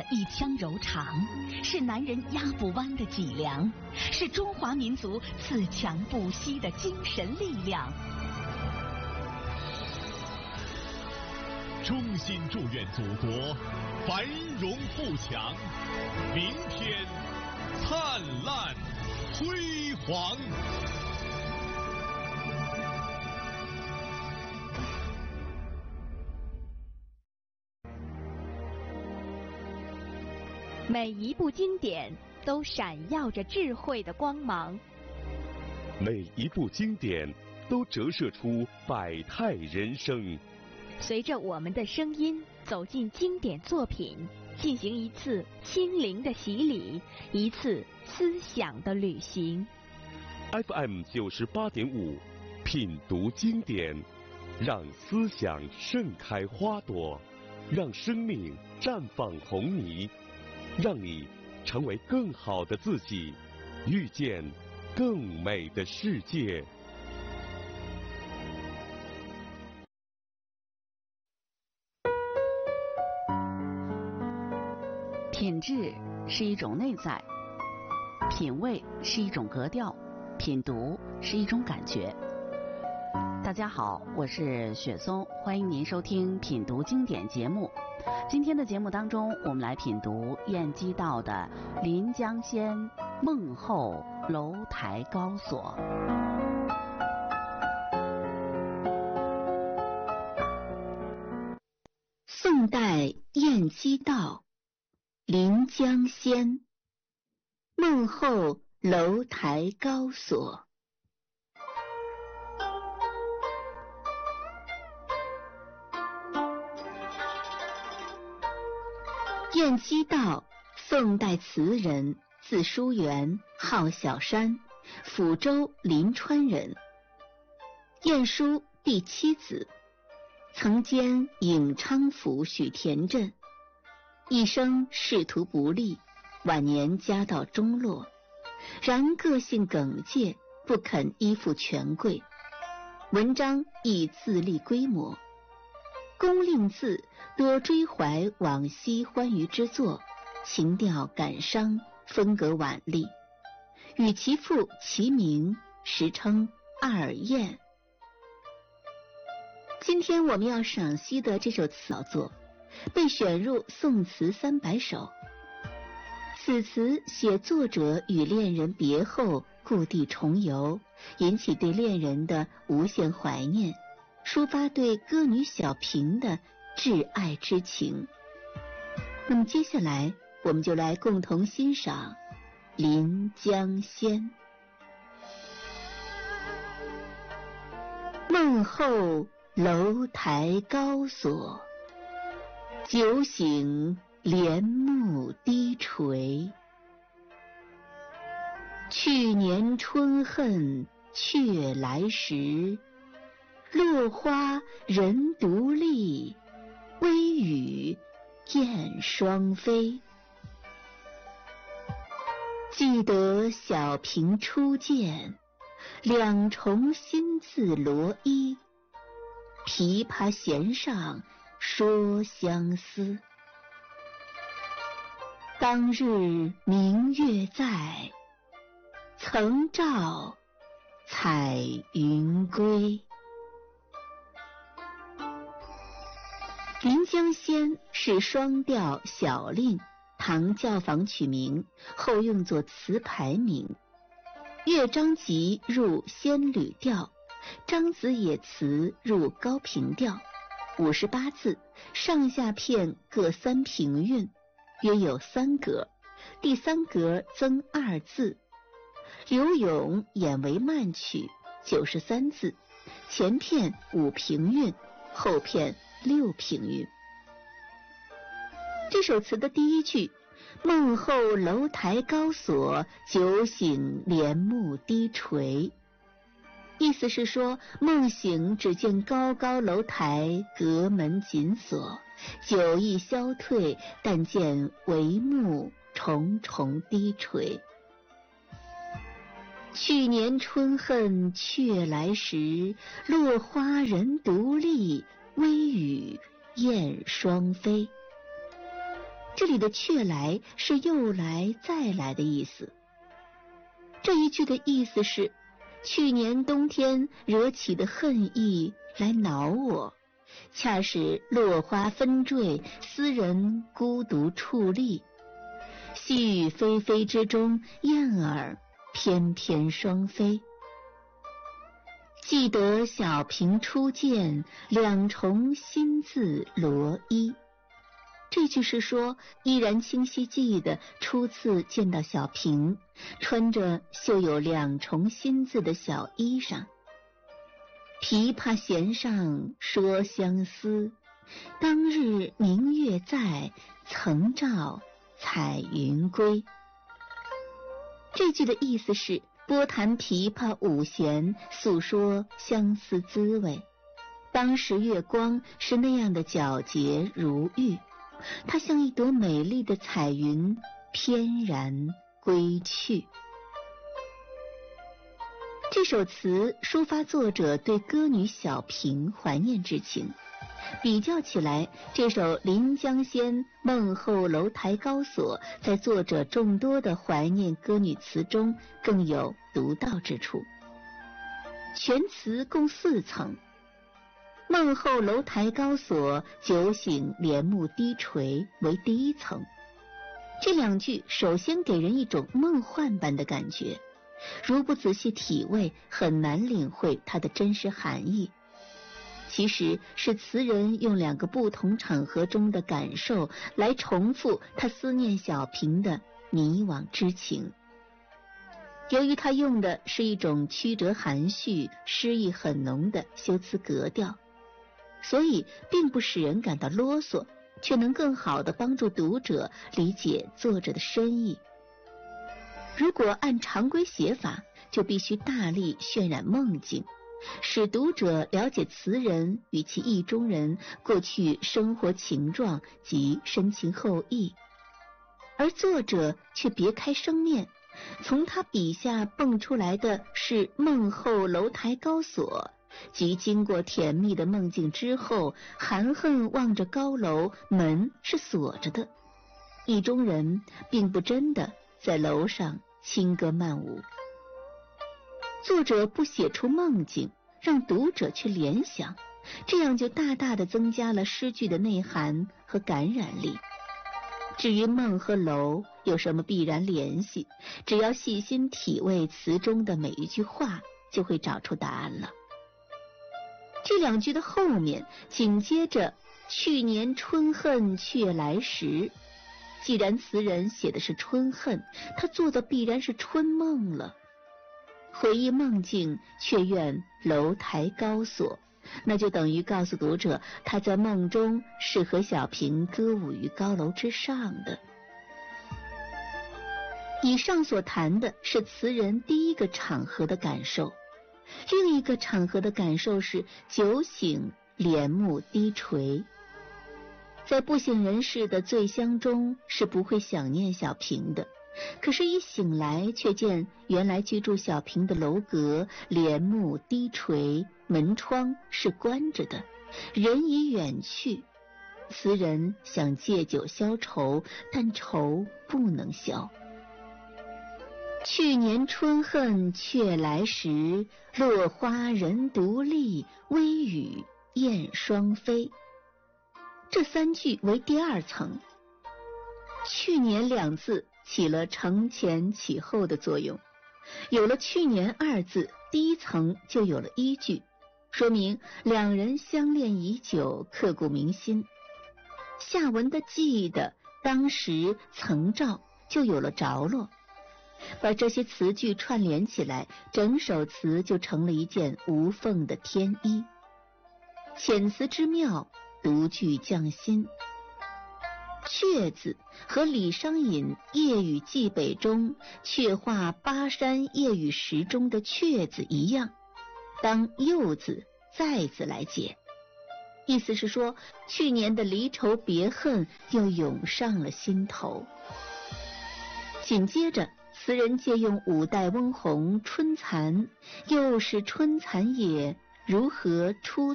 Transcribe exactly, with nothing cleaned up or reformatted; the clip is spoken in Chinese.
一腔柔肠，是男人压不弯的脊梁，是中华民族自强不息的精神力量。 衷心祝愿祖国繁荣富强，明天灿烂辉煌。 每一部经典都闪耀着智慧的光芒， 每一部经典都折射出百态人生。 随着我们的声音走进经典作品，进行一次心灵的洗礼，一次思想的旅行。 F M 九十八点五，品读经典，让思想盛开花朵，让生命绽放红泥，让你成为更好的自己，遇见更美的世界。 品质是一种内在，品味是一种格调，品读是一种感觉。大家好，我是雪松，欢迎您收听品读经典节目。今天的节目当中，我们来品读晏几道的《临江仙·孟后楼台高所》。 宋代晏几道《临江仙·孟后楼台高所》。晏几道，宋代词人，字叔元，号小山，抚州临川人。晏殊第七子，曾兼颍昌府许田镇，一生仕途不利，晚年家道中落，然个性耿介，不肯依附权贵，文章亦自立规模。公令字多追怀往昔欢愉之作，情调感伤，风格婉丽，与其父齐名，时称二晏。今天我们要赏析的这首词作，被选入宋词三百首。此词写作者与恋人别后故地重游，引起对恋人的无限怀念，抒发对歌女小平的挚爱之情。那么接下来我们就来共同欣赏《临江仙》。孟后楼台高所，酒醒帘幕低垂。去年春恨却来时，落花人独立，微雨燕双飞。记得小平初见，两重新字罗衣。琵琶弦上说相思，当日明月在，曾照彩云归。《临江仙》是双调小令，唐教坊曲名，后用作词牌名。乐章集入仙侣调，张子野词入高平调，五十八字，上下片各三平韵，约有三格，第三格增二字。柳永演为慢曲，九十三字，前片五平韵，后片六平韵。这首词的第一句孟后楼台高所，酒醒帘幕低垂，意思是说梦醒只见高高楼台，阁门紧锁，酒意消退，但见帷幕重重低垂。去年春恨却来时，落花人独立，微雨燕双飞。 这里的却来是又来再来的意思。这一句的意思是，去年冬天惹起的恨意来恼我，恰是落花纷坠，斯人孤独矗立。细雨霏霏之中，燕儿翩翩双飞。记得小平初见，两重新字罗衣。这句是说，依然清晰记得初次见到小平，穿着绣有两重新字的小衣裳。琵琶弦上说相思，当日明月在，曾照彩云归。这句的意思是，拨弹琵琶五弦，诉说相思滋味。当时月光是那样的皎洁如玉，它像一朵美丽的彩云，翩然归去。这首词抒发作者对歌女小平怀念之情，比较起来，这首《临江仙·孟后楼台高所》在作者众多的怀念歌女词中更有独到之处。全词共四层，孟后楼台高所，酒醒帘幕低垂为第一层。这两句首先给人一种梦幻般的感觉，如不仔细体味，很难领会它的真实含义。其实是词人用两个不同场合中的感受来重复他思念小平的迷惘之情。由于他用的是一种曲折含蓄、诗意很浓的修辞格调，所以并不使人感到啰嗦，却能更好地帮助读者理解作者的深意。如果按常规写法，就必须大力渲染梦境，使读者了解词人与其意中人过去生活情状及深情厚谊，而作者却别开生面，从他笔下蹦出来的是梦后楼台高所，即经过甜蜜的梦境之后，含恨望着高楼，门是锁着的，意中人并不真的在楼上轻歌曼舞。作者不写出梦境，让读者去联想，这样就大大的增加了诗句的内涵和感染力。至于梦和楼有什么必然联系，只要细心体味词中的每一句话，就会找出答案了。这两句的后面紧接着去年春恨却来时，既然词人写的是春恨，他做的必然是春梦了。回忆梦境，却愿楼台高所，那就等于告诉读者，他在梦中是和小平歌舞于高楼之上的。以上所谈的是词人第一个场合的感受，另一个场合的感受是酒醒帘幕低垂。在不省人事的醉乡中是不会想念小平的，可是一醒来却见原来居住小平的楼阁帘幕低垂，门窗是关着的，人已远去。词人想借酒消愁，但愁不能消。去年春恨却来时，落花人独立，微雨燕双飞。这三句为第二层，去年两字起了承前启后的作用。有了去年二字，第一层就有了依据，说明两人相恋已久，刻骨铭心。下文的记得当时曾照就有了着落，把这些词句串联起来，整首词就成了一件无缝的天衣。遣词之妙，独具匠心。却字和李商隐《夜雨寄北》中却画巴山夜雨时中的却字一样，当又字再字来解，意思是说去年的离愁别恨又涌上了心头。紧接着词人借用五代翁虹春蚕，又是春蚕也，如何出